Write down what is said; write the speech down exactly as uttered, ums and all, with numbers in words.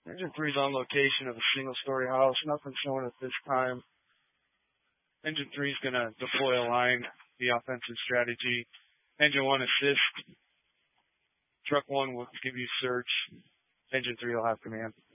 Engine three is on location of a single-story house. Nothing showing at this time. Engine three is going to deploy a line, the offensive strategy. Engine one assist. Truck one will give you search. Engine three will have command.